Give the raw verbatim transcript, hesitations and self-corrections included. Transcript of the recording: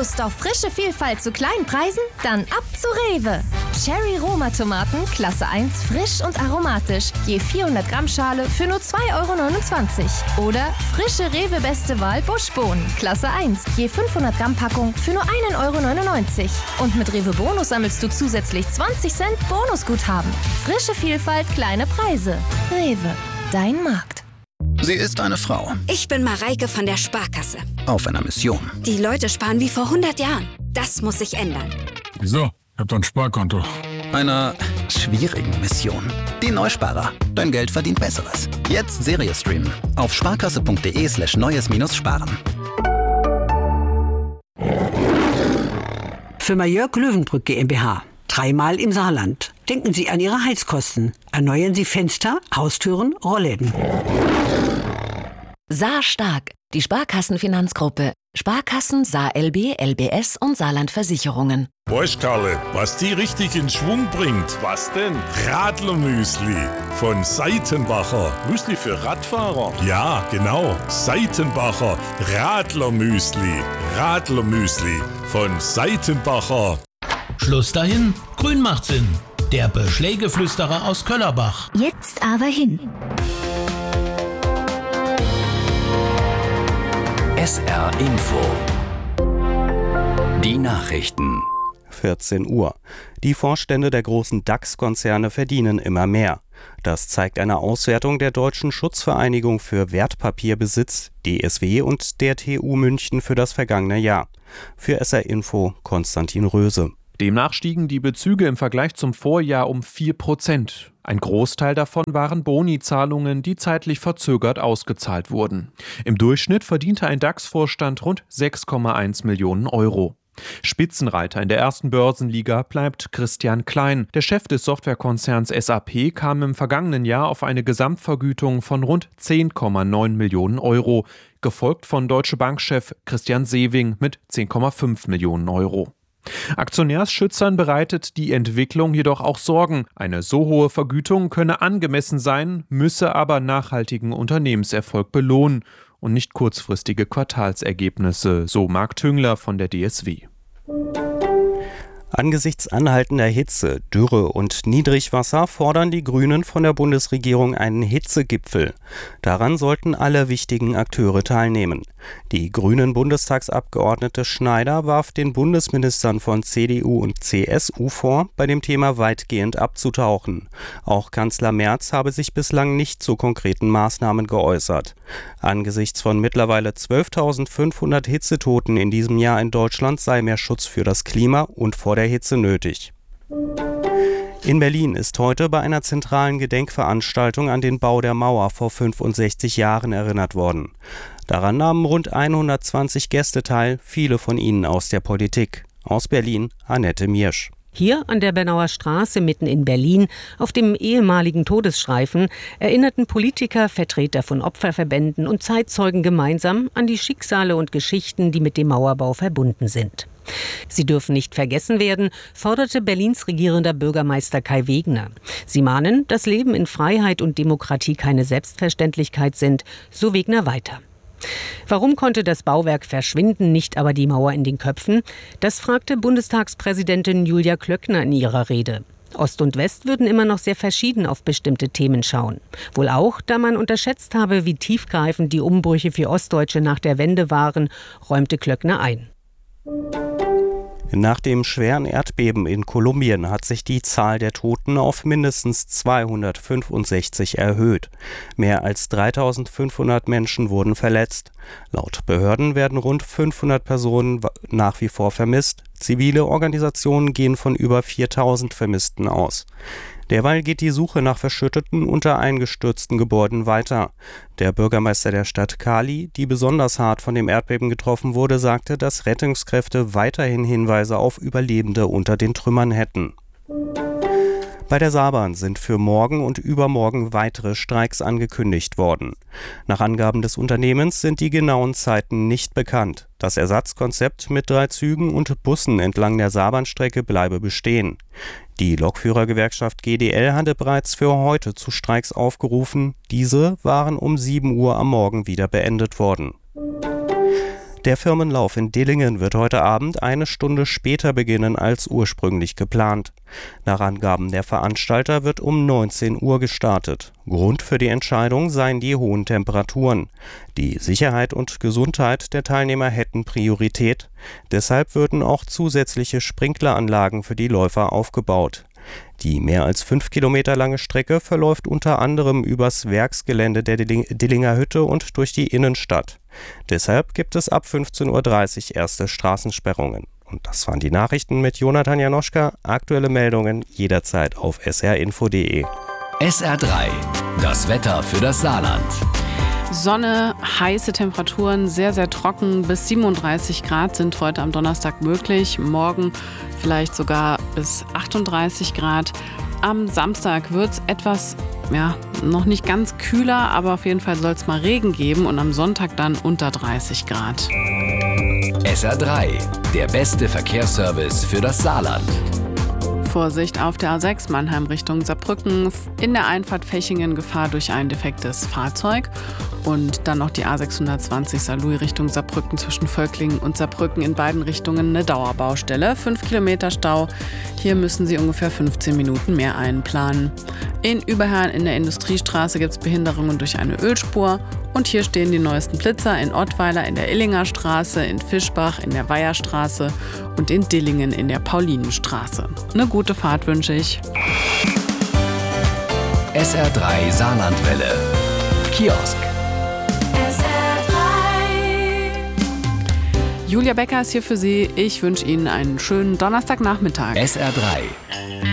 Lust auf frische Vielfalt zu kleinen Preisen? Dann ab zu Rewe. Cherry Roma Tomaten, Klasse eins, frisch und aromatisch. Je vierhundert Gramm Schale für nur zwei Euro neunundzwanzig. Oder frische Rewe Beste Wahl Buschbohnen, Klasse eins. Je fünfhundert Gramm Packung für nur ein Euro neunundneunzig. Und mit Rewe Bonus sammelst du zusätzlich zwanzig Cent Bonusguthaben. Frische Vielfalt, kleine Preise. Rewe, dein Markt. Sie ist eine Frau. Ich bin Mareike von der Sparkasse. Auf einer Mission. Die Leute sparen wie vor hundert Jahren. Das muss sich ändern. Wieso? Ich hab doch ein Sparkonto. Einer schwierigen Mission. Die Neusparer. Dein Geld verdient Besseres. Jetzt Serie streamen. Auf sparkasse.de slash neues minus sparen. Firma Jörg Löwenbrück GmbH. Dreimal im Saarland. Denken Sie an Ihre Heizkosten. Erneuern Sie Fenster, Haustüren, Rollläden. Saar stark. Die Sparkassenfinanzgruppe. Sparkassen, Saar L B, L B S und Saarland Versicherungen. Weißt Karle, was die richtig in Schwung bringt? Was denn? Radlermüsli von Seitenbacher. Müsli für Radfahrer? Ja, genau. Seitenbacher Radlermüsli. Radlermüsli von Seitenbacher. Schluss dahin. Grün macht Sinn. Der Beschlägeflüsterer aus Köllerbach. Jetzt aber hin. S R Info. Die Nachrichten. vierzehn Uhr. Die Vorstände der großen DAX-Konzerne verdienen immer mehr. Das zeigt eine Auswertung der Deutschen Schutzvereinigung für Wertpapierbesitz, D S W, und der T U München für das vergangene Jahr. Für S R Info Konstantin Röse. Demnach stiegen die Bezüge im Vergleich zum Vorjahr um vier Prozent. Ein Großteil davon waren Boni-Zahlungen, die zeitlich verzögert ausgezahlt wurden. Im Durchschnitt verdiente ein DAX-Vorstand rund sechs Komma eins Millionen Euro. Spitzenreiter in der ersten Börsenliga bleibt Christian Klein. Der Chef des Softwarekonzerns S A P kam im vergangenen Jahr auf eine Gesamtvergütung von rund zehn Komma neun Millionen Euro, gefolgt von Deutsche Bank-Chef Christian Sewing mit zehn Komma fünf Millionen Euro. Aktionärsschützern bereitet die Entwicklung jedoch auch Sorgen. Eine so hohe Vergütung könne angemessen sein, müsse aber nachhaltigen Unternehmenserfolg belohnen und nicht kurzfristige Quartalsergebnisse, so Marc Tüngler von der D S W. Angesichts anhaltender Hitze, Dürre und Niedrigwasser fordern die Grünen von der Bundesregierung einen Hitzegipfel. Daran sollten alle wichtigen Akteure teilnehmen. Die grünen Bundestagsabgeordnete Schneider warf den Bundesministern von C D U und C S U vor, bei dem Thema weitgehend abzutauchen. Auch Kanzler Merz habe sich bislang nicht zu konkreten Maßnahmen geäußert. Angesichts von mittlerweile zwölftausendfünfhundert Hitzetoten in diesem Jahr in Deutschland sei mehr Schutz für das Klima und vor der Hitze nötig. In Berlin ist heute bei einer zentralen Gedenkveranstaltung an den Bau der Mauer vor fünfundsechzig Jahren erinnert worden. Daran nahmen rund hundertzwanzig Gäste teil, viele von ihnen aus der Politik. Aus Berlin, Annette Miersch. Hier an der Bernauer Straße mitten in Berlin, auf dem ehemaligen Todesstreifen, erinnerten Politiker, Vertreter von Opferverbänden und Zeitzeugen gemeinsam an die Schicksale und Geschichten, die mit dem Mauerbau verbunden sind. Sie dürfen nicht vergessen werden, forderte Berlins regierender Bürgermeister Kai Wegner. Sie mahnen, dass Leben in Freiheit und Demokratie keine Selbstverständlichkeit sind, so Wegner weiter. Warum konnte das Bauwerk verschwinden, nicht aber die Mauer in den Köpfen? Das fragte Bundestagspräsidentin Julia Klöckner in ihrer Rede. Ost und West würden immer noch sehr verschieden auf bestimmte Themen schauen. Wohl auch, da man unterschätzt habe, wie tiefgreifend die Umbrüche für Ostdeutsche nach der Wende waren, räumte Klöckner ein. Nach dem schweren Erdbeben in Kolumbien hat sich die Zahl der Toten auf mindestens zweihundertfünfundsechzig erhöht. Mehr als dreitausendfünfhundert Menschen wurden verletzt. Laut Behörden werden rund fünfhundert Personen nach wie vor vermisst. Zivile Organisationen gehen von über viertausend Vermissten aus. Derweil geht die Suche nach verschütteten, unter eingestürzten Gebäuden weiter. Der Bürgermeister der Stadt Cali, die besonders hart von dem Erdbeben getroffen wurde, sagte, dass Rettungskräfte weiterhin Hinweise auf Überlebende unter den Trümmern hätten. Bei der Saarbahn sind für morgen und übermorgen weitere Streiks angekündigt worden. Nach Angaben des Unternehmens sind die genauen Zeiten nicht bekannt. Das Ersatzkonzept mit drei Zügen und Bussen entlang der Saarbahnstrecke bleibe bestehen. Die Lokführergewerkschaft G D L hatte bereits für heute zu Streiks aufgerufen. Diese waren um sieben Uhr am Morgen wieder beendet worden. Der Firmenlauf in Dillingen wird heute Abend eine Stunde später beginnen als ursprünglich geplant. Nach Angaben der Veranstalter wird um neunzehn Uhr gestartet. Grund für die Entscheidung seien die hohen Temperaturen. Die Sicherheit und Gesundheit der Teilnehmer hätten Priorität. Deshalb würden auch zusätzliche Sprinkleranlagen für die Läufer aufgebaut. Die mehr als fünf Kilometer lange Strecke verläuft unter anderem übers Werksgelände der Dillinger Hütte und durch die Innenstadt. Deshalb gibt es ab fünfzehn Uhr dreißig erste Straßensperrungen. Und das waren die Nachrichten mit Jonathan Janoschka. Aktuelle Meldungen jederzeit auf s r info punkt d e. S R drei, das Wetter für das Saarland. Sonne, heiße Temperaturen, sehr, sehr trocken. Bis siebenunddreißig Grad sind heute am Donnerstag möglich. Morgen vielleicht sogar bis achtunddreißig Grad. Am Samstag wird es etwas, ja, noch nicht ganz kühler, aber auf jeden Fall soll es mal Regen geben und am Sonntag dann unter dreißig Grad. S R drei, der beste Verkehrsservice für das Saarland. Vorsicht auf der A sechs Mannheim Richtung Saarbrücken. In der Einfahrt Fechingen Gefahr durch ein defektes Fahrzeug. Und dann noch die A sechshundertzwanzig Saarlouis Richtung Saarbrücken zwischen Völklingen und Saarbrücken in beiden Richtungen eine Dauerbaustelle. fünf Kilometer Stau. Hier müssen Sie ungefähr fünfzehn Minuten mehr einplanen. In Überherrn in der Industriestraße gibt es Behinderungen durch eine Ölspur. Und hier stehen die neuesten Blitzer in Ottweiler in der Illinger Straße, in Fischbach in der Weiherstraße und in Dillingen in der Paulinenstraße. Eine gute Fahrt wünsche ich. S R drei Saarlandwelle. Kiosk. S R drei. Julia Becker ist hier für Sie. Ich wünsche Ihnen einen schönen Donnerstagnachmittag. S R drei.